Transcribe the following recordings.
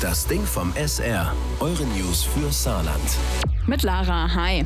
Das Ding vom SR. Eure News für Saarland. Mit Lara, hi.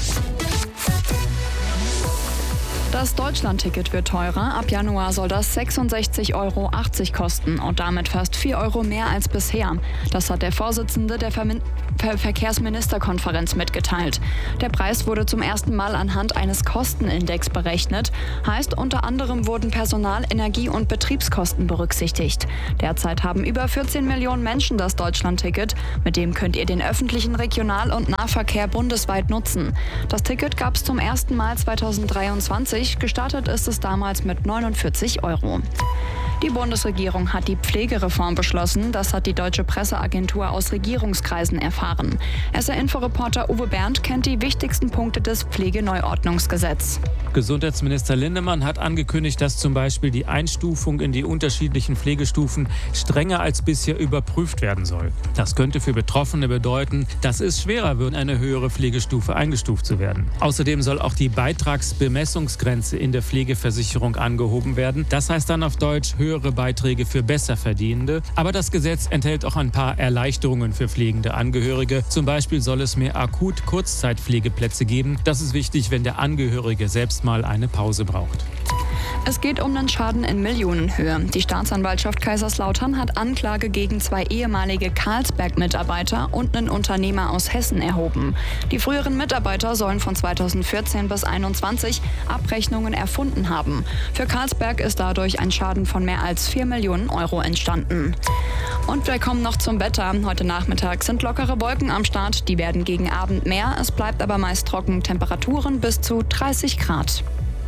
Das Deutschland-Ticket wird teurer. Ab Januar soll das 66,80 Euro kosten und damit fast 4 Euro mehr als bisher. Das hat der Vorsitzende der Verkehrsministerkonferenz mitgeteilt. Der Preis wurde zum ersten Mal anhand eines Kostenindex berechnet. Heißt, unter anderem wurden Personal-, Energie- und Betriebskosten berücksichtigt. Derzeit haben über 14 Millionen Menschen das Deutschland-Ticket. Mit dem könnt ihr den öffentlichen Regional- und Nahverkehr bundesweit nutzen. Das Ticket gab es zum ersten Mal 2023. Gestartet ist es damals mit 49 Euro. Die Bundesregierung hat die Pflegereform beschlossen. Das hat die Deutsche Presseagentur aus Regierungskreisen erfahren. SR-Info-Reporter Uwe Bernd kennt die wichtigsten Punkte des Pflegeneuordnungsgesetzes. Gesundheitsminister Lindemann hat angekündigt, dass zum Beispiel die Einstufung in die unterschiedlichen Pflegestufen strenger als bisher überprüft werden soll. Das könnte für Betroffene bedeuten, dass es schwerer wird, eine höhere Pflegestufe eingestuft zu werden. Außerdem soll auch die Beitragsbemessungsgrenze in der Pflegeversicherung angehoben werden. Das heißt dann auf Deutsch höhere Beiträge für Besserverdienende. Aber das Gesetz enthält auch ein paar Erleichterungen für pflegende Angehörige. Zum Beispiel soll es mehr Akut-Kurzzeitpflegeplätze geben. Das ist wichtig, wenn der Angehörige selbst mal eine Pause braucht. Es geht um einen Schaden in Millionenhöhe. Die Staatsanwaltschaft Kaiserslautern hat Anklage gegen 2 ehemalige Carlsberg-Mitarbeiter und einen Unternehmer aus Hessen erhoben. Die früheren Mitarbeiter sollen von 2014 bis 2021 Abrechnungen erfunden haben. Für Carlsberg ist dadurch ein Schaden von mehr als 4 Millionen Euro entstanden. Und wir kommen noch zum Wetter. Heute Nachmittag sind lockere Wolken am Start. Die werden gegen Abend mehr. Es bleibt aber meist trocken. Temperaturen bis zu 30 Grad.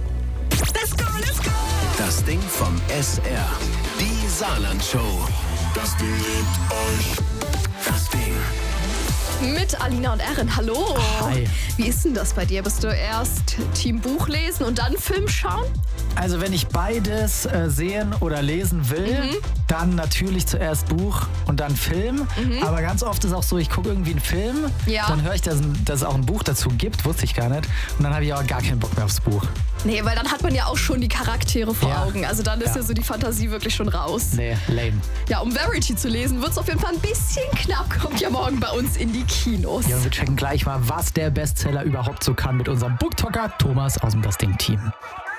Let's go, let's go! Das Ding vom SR. Die Saarland-Show. Das Ding liebt euch. Das Ding. Mit Alina und Erin, hallo. Hi. Wie ist denn das bei dir? Bist du erst Team Buch lesen und dann Film schauen? Also wenn ich beides sehen oder lesen will, dann natürlich zuerst Buch und dann Film. Aber ganz oft ist auch so, ich gucke irgendwie einen Film, dann höre ich, dass es auch ein Buch dazu gibt, wusste ich gar nicht. Und dann habe ich aber gar keinen Bock mehr aufs Buch. Nee, weil dann hat man ja auch schon die Charaktere vor Augen. Also dann ist ja so die Fantasie wirklich schon raus. Nee, lame. Ja, um Verity zu lesen, wird es auf jeden Fall ein bisschen knapp. Kommt ja morgen bei uns in die Kinos. Ja, und wir checken gleich mal, was der Bestseller überhaupt so kann mit unserem Booktalker Thomas aus dem Das Ding-Team.